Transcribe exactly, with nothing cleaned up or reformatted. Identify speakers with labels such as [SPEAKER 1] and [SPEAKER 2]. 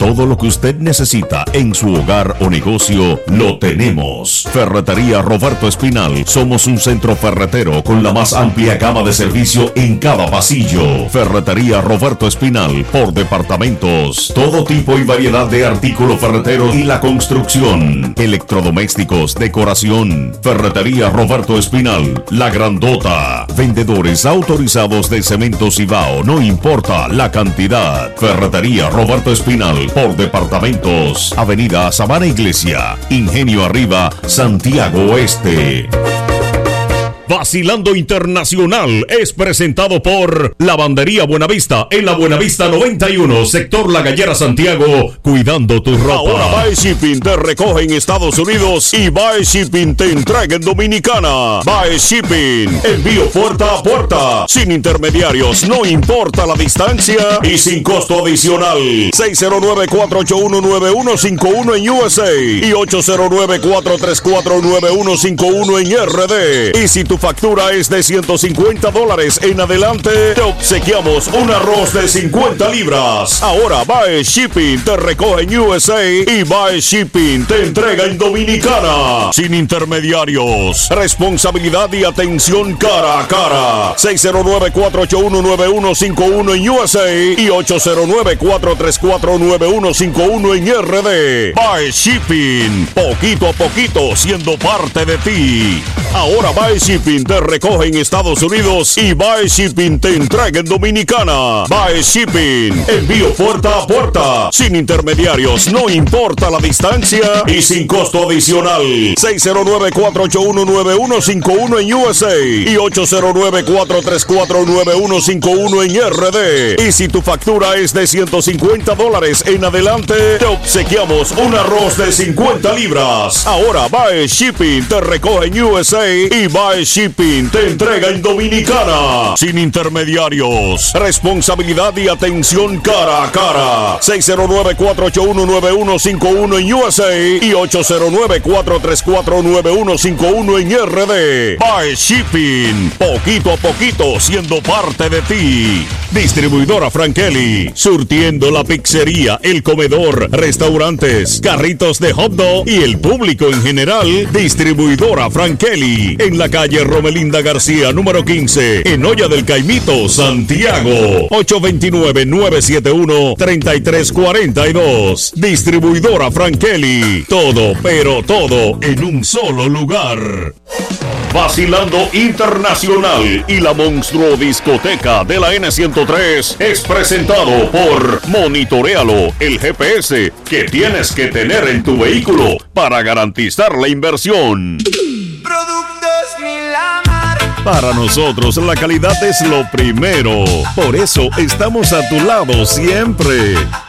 [SPEAKER 1] Todo lo que usted necesita en su hogar o negocio, lo tenemos. Ferretería Roberto Espinal. Somos un centro ferretero con la más amplia gama de servicio en cada pasillo. Ferretería Roberto Espinal, por departamentos. Todo tipo y variedad de artículos ferreteros y la construcción. Electrodomésticos, decoración. Ferretería Roberto Espinal, La Grandota. Vendedores autorizados de Cemento Cibao, no importa la cantidad. Ferretería Roberto Espinal, por departamentos. Avenida Sabana Iglesia, Ingenio Arriba, Santiago Oeste. Vacilando Internacional es presentado por Lavandería Buenavista en la Buenavista noventa y uno, sector La Gallera, Santiago, cuidando tu ropa.
[SPEAKER 2] Ahora Bae Shipping te recoge en Estados Unidos y Bae Shipping te entrega en Dominicana. Bae Shipping, envío puerta a puerta, sin intermediarios, no importa la distancia y sin costo adicional. seis cero nueve, cuatro ocho uno, nueve uno cinco uno en U S A y ocho cero nueve, cuatro tres cuatro, nueve uno cinco uno en R D. Y si tu factura es de ciento cincuenta dólares en adelante, te obsequiamos un arroz de cincuenta libras. Ahora Bae Shipping te recoge en U S A y Bae Shipping te entrega en Dominicana. Sin intermediarios. Responsabilidad y atención cara a cara. seis cero nueve, cuatro ocho uno, nueve uno cinco uno en U S A y ocho cero nueve, cuatro tres cuatro, nueve uno cinco uno en R D. Bae Shipping. Poquito a poquito siendo parte de ti. Ahora Bae Shipping te recoge en Estados Unidos y Bae Shipping te entrega en Dominicana. Bae Shipping, envío puerta a puerta, sin intermediarios, no importa la distancia y sin costo adicional. seis cero nueve, cuatro ocho uno, nueve uno cinco uno en U S A y ocho cero nueve, cuatro tres cuatro, nueve uno cinco uno en R D. Y si tu factura es de ciento cincuenta dólares en adelante, te obsequiamos un arroz de cincuenta libras. Ahora Bae Shipping te recoge en U S A y Bae Shipping te entrega en Dominicana. Sin intermediarios. Responsabilidad y atención cara a cara. seis cero nueve, cuatro ocho uno, nueve uno cinco uno en U S A y ocho cero nueve, cuatro tres cuatro, nueve uno cinco uno en R D. Bae Shipping. Poquito a poquito siendo parte de ti. Distribuidora Frankeli. Surtiendo la pizzería, el comedor, restaurantes, carritos de hot dog y el público en general. Distribuidora Frankeli. En la calle Romelinda García, número quince, en Olla del Caimito, Santiago. ocho dos nueve, nueve siete uno, tres tres cuatro dos. Distribuidora Frankeli. Todo, pero todo en un solo lugar. Vacilando Internacional y la Monstruo Discoteca de la N ciento tres es presentado por Monitorealo, el G P S que tienes que tener en tu vehículo para garantizar la inversión.
[SPEAKER 3] Productos Milamar.
[SPEAKER 1] Para nosotros la calidad es lo primero. Por eso estamos a tu lado siempre.